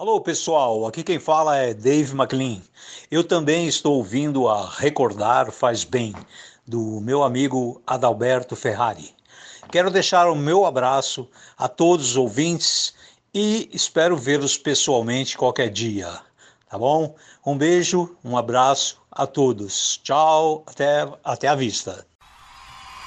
Alô pessoal, aqui quem fala é Dave McLean. Eu também estou ouvindo a Recordar Faz Bem, do meu amigo Adalberto Ferrari. Quero deixar o meu abraço a todos os ouvintes e espero vê-los pessoalmente qualquer dia, tá bom? Um beijo, um abraço a todos. Tchau, até a vista.